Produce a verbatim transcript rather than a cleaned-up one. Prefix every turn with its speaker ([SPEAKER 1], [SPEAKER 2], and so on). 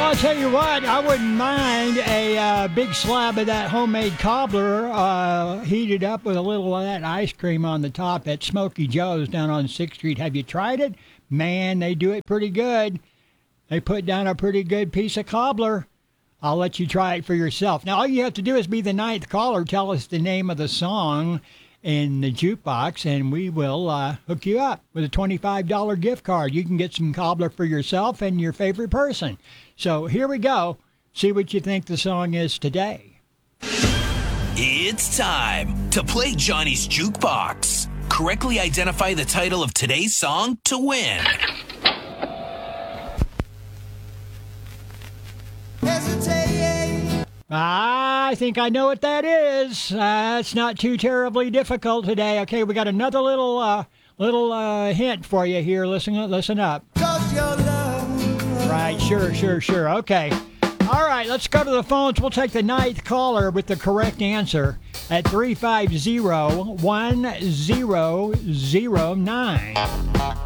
[SPEAKER 1] I'll tell you what, I wouldn't mind a uh, big slab of that homemade cobbler uh, heated up with a little of that ice cream on the top at Smoky Joe's down on sixth Street. Have you tried it? Man, they do it pretty good. They put down a pretty good piece of cobbler. I'll let you try it for yourself. Now, all you have to do is be the ninth caller. Tell us the name of the song in the jukebox, and we will uh, hook you up with a twenty-five dollars gift card. You can get some cobbler for yourself and your favorite person. So here we go. See what you think the song is today.
[SPEAKER 2] It's time to play Johnny's Jukebox. Correctly identify the title of today's song to win.
[SPEAKER 1] I think I know what that is. Uh, it's not too terribly difficult today. Okay, we got another little uh, little uh, hint for you here. Listen, listen up. Right, sure, sure, sure. Okay. All right, let's go to the phones. We'll take the ninth caller with the correct answer at three five zero, one zero zero nine.